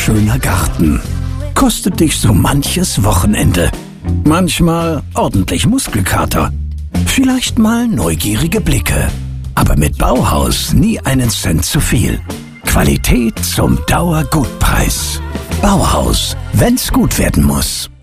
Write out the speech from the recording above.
schöner Garten. Kostet dich so manches Wochenende. Manchmal ordentlich Muskelkater. Vielleicht mal neugierige Blicke. Aber mit Bauhaus nie einen Cent zu viel. Qualität zum Dauergutpreis. Bauhaus, wenn's gut werden muss.